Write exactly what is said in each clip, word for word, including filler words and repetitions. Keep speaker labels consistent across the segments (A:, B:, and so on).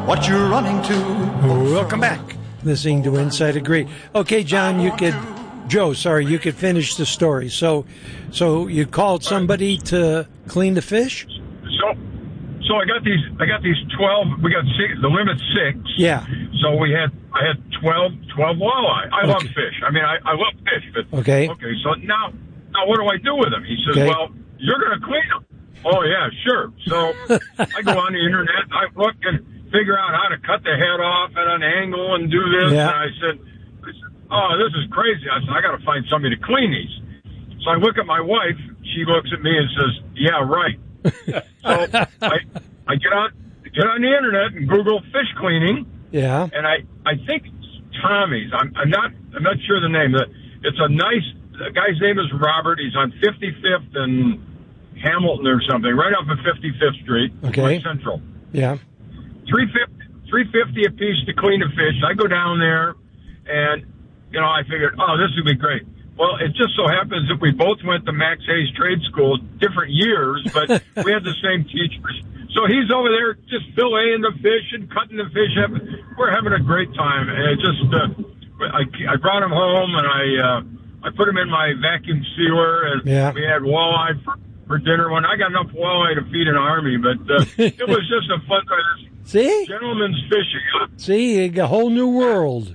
A: what you're running to.
B: Welcome back. Listening to Inside Agree. Okay, John, you could, Joe, sorry, you could finish the story. So, so you called somebody to clean the fish?
C: So, so I got these, I got these twelve, we got six, the limit's six.
B: Yeah.
C: So we had, I had twelve, twelve walleye. I
B: Okay.
C: love fish. I mean, I, I love fish, but,
B: Okay.
C: okay, so now, now what do I do with them? He says,
B: Okay.
C: well, you're going to clean them. Oh, yeah, sure. So I go on the internet, I look and figure out how to cut the head off at an angle and do this.
B: Yeah.
C: And I said, I said, oh, this is crazy. I said, I got to find somebody to clean these. So I look at my wife. She looks at me and says, yeah, right. So I, I get on, get on the internet and Google fish cleaning.
B: Yeah.
C: And I, I think it's Tommy's. I'm, I'm not, I'm not sure the name. It's a nice, the guy's name is Robert. He's on fifty-fifth and Hamilton or something, right off of fifty-fifth Street,
B: Okay.
C: West Central.
B: Yeah.
C: three fifty a piece to clean the fish. I go down there, and, you know, I figured, oh, this would be great. Well, it just so happens that we both went to Max Hayes Trade School, different years, but we had the same teachers. So he's over there just filleting the fish and cutting the fish up. We're having a great time. And it just, uh, I, I brought him home, and I uh, I put him in my vacuum sealer, and
B: Yeah.
C: we had walleye for, for dinner. When I got enough walleye to feed an army, but uh, it was just a fun time.
B: See?
C: Gentleman's fishing.
B: See, a whole new world.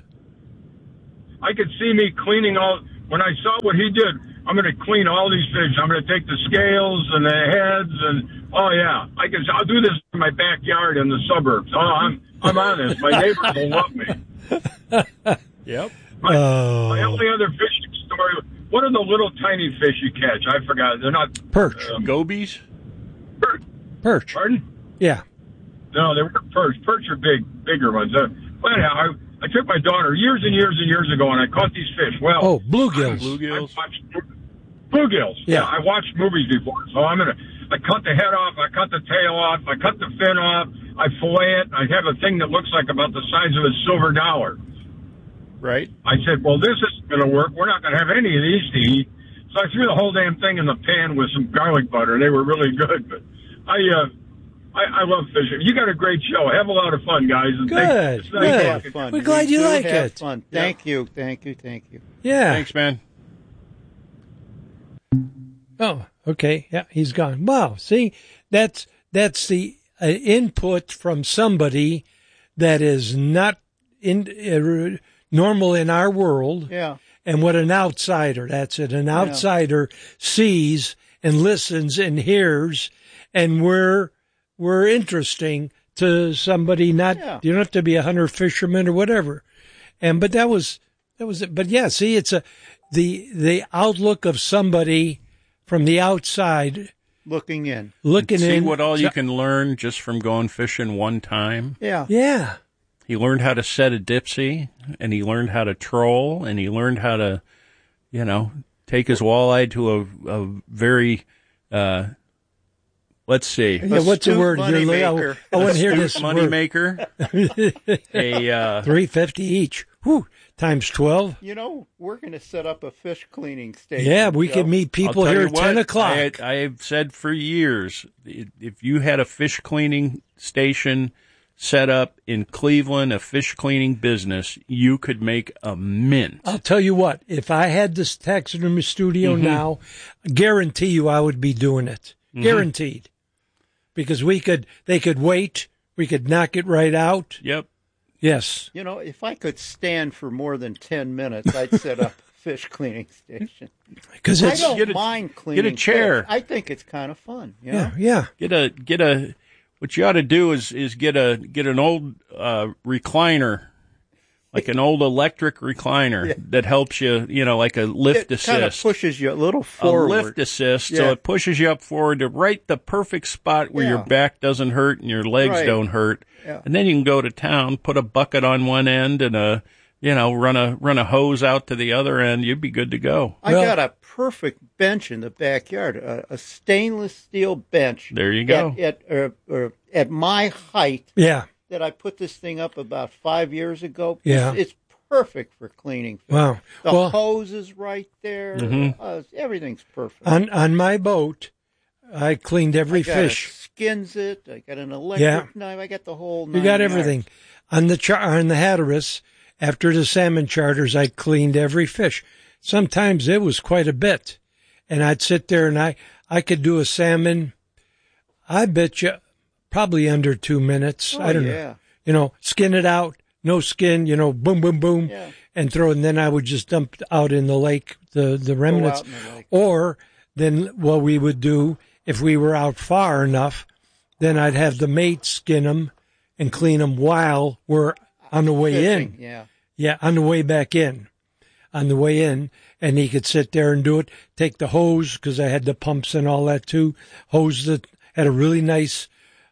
C: I could see me cleaning all. When I saw what he did, I'm going to clean all these fish. I'm going to take the scales and the heads, and oh yeah, I can. I'll do this in my backyard in the suburbs. Oh, I'm I'm on this. My neighbors will love me.
D: Yep.
C: My,
B: Oh.
C: my only other fishing story. What are the little tiny fish you catch? I forgot. They're not
B: Perch.
C: Uh,
D: Gobies?
C: perch.
B: Perch.
C: Pardon?
B: Yeah.
C: No, they were perch. Perch are big, bigger ones. Uh, but anyhow, I, I took my daughter years and years and years ago, and I caught these fish. Well,
B: Oh, bluegills.
D: Bluegills?
C: I watched bluegills.
B: Yeah.
C: I watched movies before, so I'm gonna. I cut the head off. I cut the tail off. I cut the fin off. I fillet it. I have a thing that looks like about the size of a silver dollar.
D: Right.
C: I said, well, this isn't going to work. We're not going to have any of these to eat. So I threw the whole damn thing in the pan with some garlic butter. They were really good, but I, uh, I, I love fishing. You got a great show. Have a lot of fun, guys. And
B: Good,
C: thank- it's nice
B: good.
C: talking.
E: Have fun.
B: We're glad
E: We
B: you
E: do
B: like
E: have
B: it.
E: Fun. Thank you, thank you, thank you.
B: Yeah.
D: Thanks, man.
B: Oh, okay. Yeah, he's gone. Wow. See, that's that's the uh, input from somebody that is not in uh, normal in our world.
E: Yeah.
B: And what an outsider, that's it. An outsider sees and listens and hears, and we're we're interesting to somebody. Not
E: Yeah.
B: you don't have to be a hunter fisherman or whatever. And but that was that was it. But yeah, see, it's a the the outlook of somebody from the outside
E: Looking in.
B: looking
D: See
B: in.
D: what all you can learn just from going fishing one time?
E: Yeah.
B: Yeah.
D: He learned how to set a dipsy, and he learned how to troll, and he learned how to, you know, take his walleye to a, a very, uh, let's see,
B: Yeah, what's the
E: Astute
B: word?
E: money
B: You're- I,
E: maker.
B: I want to hear this
D: money
B: word.
D: maker, a uh,
B: Three fifty each. Whew, times twelve.
E: You know, we're going to set up a fish cleaning station.
B: Yeah, we
E: Joe.
B: could meet people
D: I'll tell
B: here
D: you
B: at
D: what,
B: ten o'clock.
D: I, I have said for years, if you had a fish cleaning station set up in Cleveland, a fish cleaning business, you could make a mint.
B: I'll tell you what, if I had this taxidermy studio
D: Mm-hmm.
B: now, guarantee you I would be doing it.
D: Mm-hmm.
B: Guaranteed. Because we could, they could wait. We could knock it right out.
D: Yep.
B: Yes.
E: You know, if I could stand for more than ten minutes, I'd set up a fish cleaning station.
B: Because
E: I
B: it's,
E: don't
D: Get a-
E: mind cleaning
D: get a chair.
E: fish. I think it's kind of fun. You
B: yeah,
E: know?
B: yeah.
D: Get a get a. What you ought to do is is get a get an old uh, recliner, like an old electric recliner
E: Yeah.
D: that helps you. You know, like a lift
E: It kind of
D: assist.
E: pushes you a little
D: a
E: forward.
D: lift assist, so
E: Yeah.
D: it pushes you up forward to right the perfect spot where your
E: Yeah.
D: back doesn't hurt and your legs
E: Right.
D: don't hurt.
E: Yeah.
D: And then you can go to town, put a bucket on one end and a, you know, run a run a hose out to the other end. You'd be good to go.
E: I
B: Well-
E: got a perfect bench in the backyard, a, a stainless steel bench.
D: There you go.
E: At at, uh, uh, at my height
B: Yeah.
E: that I put this thing up about five years ago.
B: Yeah.
E: It's, it's perfect for cleaning fish.
B: Wow.
E: The
B: Well,
E: hose is right there.
D: Mm-hmm.
E: Uh, everything's perfect.
B: on, on my boat, I cleaned every
E: I got
B: fish.
E: A skins it. I got an electric
B: Yeah.
E: knife. I got the whole.
B: You
E: nine
B: got
E: yards.
B: everything. On the char- on the Hatteras, after the salmon charters, I cleaned every fish. Sometimes it was quite a bit. And I'd sit there and I, I could do a salmon, I bet you, probably under two minutes.
E: Oh,
B: I don't
E: yeah.
B: know. You know, skin it out, no skin, you know, boom, boom, boom,
E: Yeah.
B: and throw it. And then I would just dump it out in the lake, the, the remnants.
E: out in the lake.
B: Or then what we would do, if we were out far enough, then I'd have the mate skin them and clean them while we're on the way
E: Fishing,
B: in.
E: Yeah.
B: Yeah, on the way back in. On the way in, and he could sit there and do it. Take the hose, because I had the pumps and all that too. Hose that had a really nice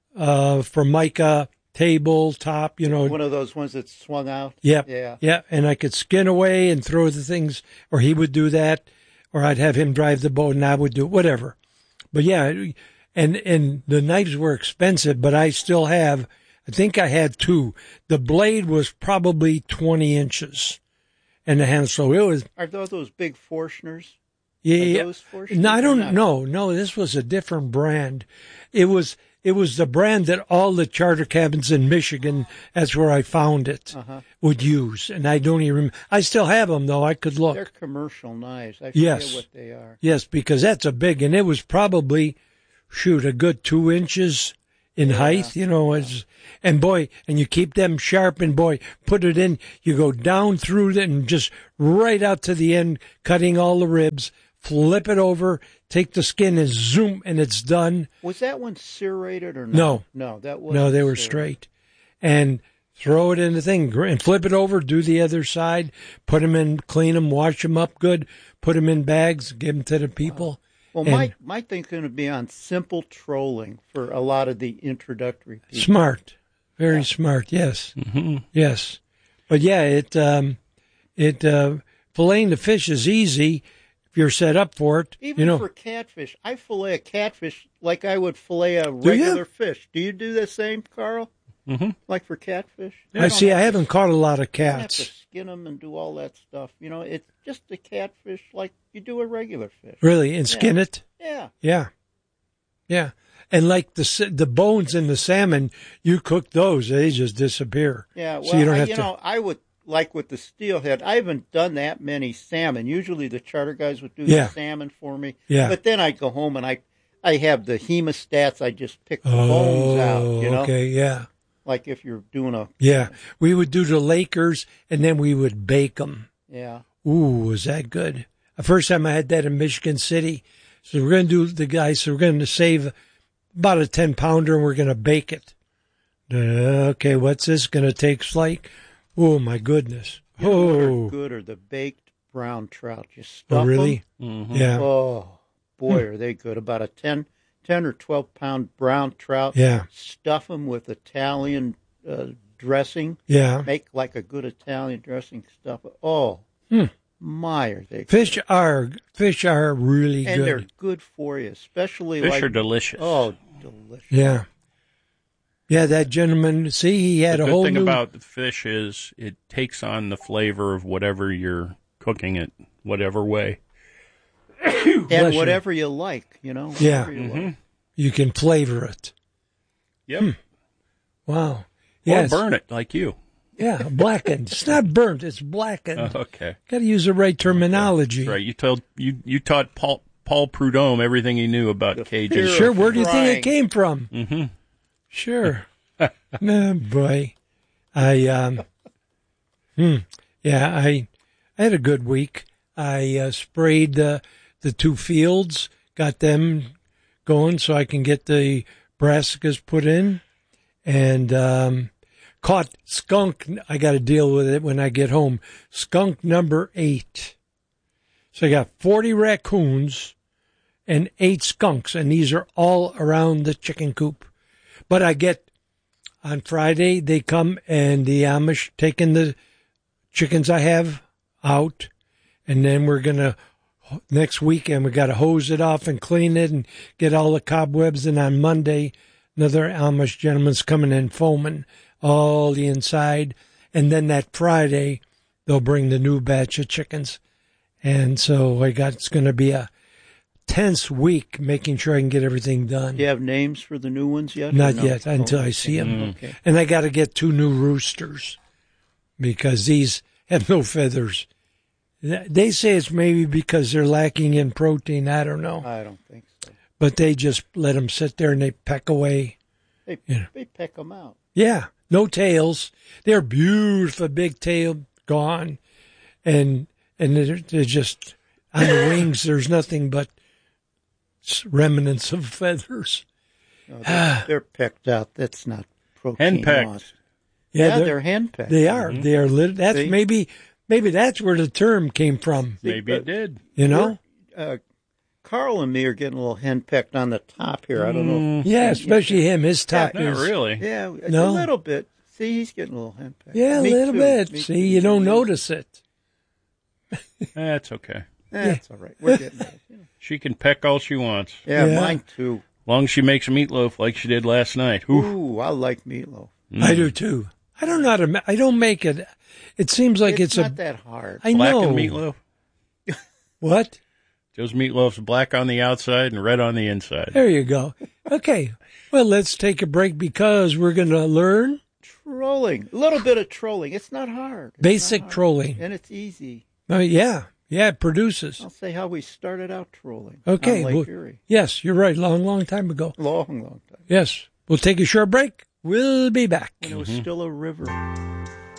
B: uh, Formica table top, you know.
E: One of those ones that swung out.
B: Yep.
E: Yeah.
B: Yeah, and I could skin away and throw the things, or he would do that, or I'd have him drive the boat and I would do it, whatever. But yeah, and and the knives were expensive, but I still have, I think I had two. The blade was probably twenty inches. And the handle, so it was.
E: Are those those big Forstners?
B: Yeah,
E: Are those Forstners
B: no, I
E: or
B: don't
E: not?
B: know. No, this was a different brand. It was it was the brand that all the charter cabins in Michigan, that's where I found it,
E: Uh-huh.
B: would use. And I don't even remember. I still have them, though. I could look.
E: They're commercial knives. I forget
B: Yes.
E: what they are.
B: Yes, because that's a big, and it was probably, shoot, a good two inches in height, you know. It's, and boy, and you keep them sharp, and boy, put it in, you go down through it and just right out to the end, cutting all the ribs, flip it over, take the skin and zoom, and it's done.
E: Was that one serrated or not?
B: No.
E: No, that was
B: No, they were straight. And throw it in the thing and flip it over, do the other side, put them in, clean them, wash them up good, put them in bags, give them to the people.
E: Well,
B: And-
E: my my thing's going to be on simple trolling for a lot of the introductory people.
B: Smart, very smart. Yes,
D: Mm-hmm.
B: yes, but yeah, it um, it uh, filleting the fish is easy if you're set up for it.
E: Even
B: you know,
E: for catfish, I fillet a catfish like I would fillet a
B: you?
E: regular fish. Do you do the same, Carl?
D: Mm-hmm.
E: Like for catfish?
B: I see. I haven't caught a lot of
E: You don't have to
B: cats.
E: skin them and do all that stuff. You know, it's just a catfish like you do a regular fish.
B: Really, and skin
E: Yeah.
B: it.
E: Yeah.
B: Yeah, yeah, and like the s- the bones in the salmon, you cook those, they just disappear.
E: Yeah, well,
B: so you don't
E: I,
B: have
E: you
B: to.
E: know, I would like with the steelhead. I haven't done that many salmon. Usually, the charter guys would do
B: Yeah.
E: the salmon for me.
B: Yeah.
E: But then I go home and I, I have the hemostats. I just pick the
B: oh,
E: bones out. You know,
B: okay, yeah,
E: like if you're doing a
B: yeah. We would do the Lakers, and then we would bake them.
E: yeah.
B: Ooh, was that good? The first time I had that in Michigan City. So we're going to do the guys, so we're going to save about a ten pounder and we're going to bake it. Uh, okay, what's this going to take like? Oh, my goodness.
E: You know what
B: Oh,
E: are good are the baked brown trout. You
B: oh,
E: stuff
B: really?
D: Mm-hmm.
B: Yeah,
E: them. Oh boy, are they good! About a ten, ten or twelve pound brown trout.
B: yeah,
E: Stuff them with Italian uh, dressing.
B: yeah.
E: Make like a good Italian dressing stuff. Oh,
B: Hmm.
E: my, are they
B: Fish are, fish are really
E: and they're
B: good.
E: good for you, especially
D: Fish
E: like
D: are delicious.
E: oh, delicious.
B: Yeah. Yeah, that gentleman, see, he had
D: the
B: a
D: good
B: whole
D: thing
B: new...
D: about the fish is it takes on the flavor of whatever you're cooking it, whatever way.
E: and
B: Bless you.
E: whatever you like, you know.
B: Yeah.
E: whatever you
D: Mm-hmm.
E: like.
B: You can flavor it.
D: Yep.
B: Wow.
D: Or
B: Yes.
D: burn it like you.
B: Yeah, blackened. It's not burnt, it's blackened.
D: Oh, okay.
B: Got to use the right terminology.
D: That's right. You told you you taught Paul Paul Prudhomme everything he knew about
E: The
D: cages.
E: fear
B: Sure,
E: of
B: where do you think
E: frying.
B: it came from?
D: Mm-hmm.
B: Sure. Oh, boy. I, um, hmm. Yeah, I, I had a good week. I uh, sprayed uh, the two fields, got them going so I can get the brassicas put in, and um, caught skunk. I got to deal with it when I get home. Skunk number eight. So I got forty raccoons and eight skunks, and these are all around the chicken coop. But I get, on Friday, they come and the Amish taking the chickens I have out, and then we're going to, next weekend, we got to hose it off and clean it and get all the cobwebs, and on Monday, another Amish gentleman's coming in foaming all the inside, and then that Friday, they'll bring the new batch of chickens. And so I got, it's going to be a intense week making sure I can get everything done.
E: Do you have names for the new ones yet?
B: Not
E: no?
B: yet, until
E: oh,
B: I see them.
E: Mm. Okay.
B: And I got to get two new roosters because these have no feathers. They say it's maybe because they're lacking in protein. I don't know.
E: I don't think so.
B: But they just let them sit there and they peck away.
E: They,
B: you know.
E: they peck them out.
B: Yeah, no tails. They're beautiful, big tail gone. And and they're, they're just, on the wings, there's nothing but remnants of feathers.
E: No, they're, they're pecked out. That's not protein
D: Henpecked.
E: loss.
B: Yeah,
E: Yeah,
B: they're,
E: they're henpecked.
B: they are.
D: Mm-hmm.
B: They are. Lit- that's
E: See?
B: maybe maybe that's where the term came from.
D: Maybe it did.
B: You know?
E: Uh, Carl and me are getting a little henpecked on the top here. I don't know. If,
B: Yeah, especially him. His top
D: Not
B: is
D: really.
E: yeah, it's
B: No.
E: a little bit. See, he's getting a little henpecked.
B: yeah, a
E: Me
B: little
E: too.
B: bit.
E: Me
B: See,
E: too.
B: you don't notice it.
D: That's okay.
E: That's all right. We're getting there. Yeah,
D: She can peck all she wants.
E: yeah,
B: Yeah.
E: mine too.
D: Long as she makes meatloaf like she did last night. Oof.
E: Ooh, I like meatloaf.
B: I do too. I don't know how to. Ma- I don't make it. It seems like
E: it's
B: it's,
E: not
B: a.
E: that hard.
B: I
D: Black
B: know
D: and meatloaf.
B: what.
D: Joe's meatloaf's black on the outside and red on the inside.
B: There you go. Okay. Well, let's take a break because we're going to learn
E: Trolling. A little bit of trolling. It's not hard. It's
B: basic
E: not hard.
B: trolling.
E: And it's easy.
B: Oh, yeah. Yeah, it produces.
E: I'll say how we started out trolling.
B: Okay.
E: On Lake
B: well,
E: Erie.
B: Yes, you're right. Long, long time ago.
E: Long, long time.
B: Yes. We'll take a short break. We'll be back.
E: When it was still a river.